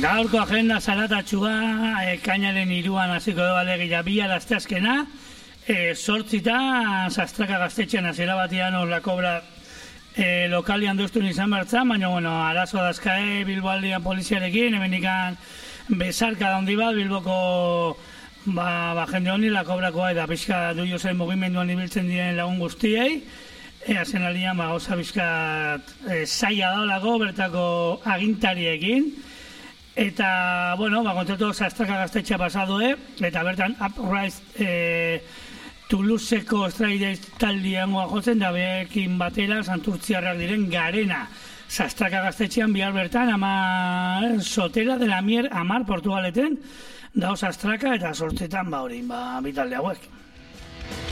Gaurko agenda zaratatxua, ekainaren 3an hasiko da alegia bihar asteazkena, 8 Sastraka gaztetxean hasiera batean la kobra lokalian duztun izan bertza, baina arazoa dazkae Bilboaldean poliziarekin, hemendikan bezarka da handi bat, Bilboko jende honi la kobrakoa eta pixka duio zen mugimenduan ibiltzen diren lagun guztiei, zen aldian gauza pixka zaila daulako bertako agintariekin. Eta, kontzertu Sastraka gaztetxea pasadue, eta bertan Uprise Toulouseko Stray taldean jotzen, da behekin batera santurtziarrak diren Garena Sastraka gaztetxean bihar bertan, Sotera de la Mier, 10 Portugaleten, dao Sastraka eta 8 hori, bitalde hauek.